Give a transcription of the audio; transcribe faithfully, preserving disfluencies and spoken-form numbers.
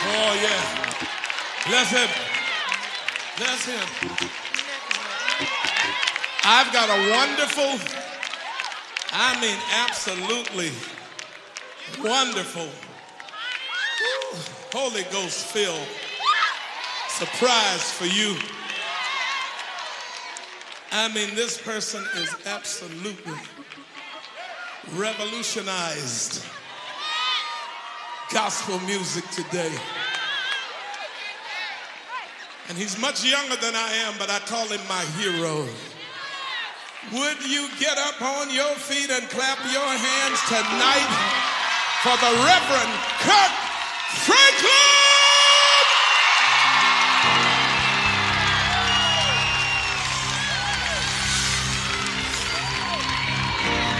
Oh, yeah. Bless him. Bless him. I've got a wonderful, I mean, absolutely wonderful, Holy Ghost filled surprise for you. I mean, this person is absolutely revolutionized gospel music today. And he's much younger than I am, but I call him my hero. Would you get up on your feet and clap your hands tonight for the Reverend Kirk Franklin?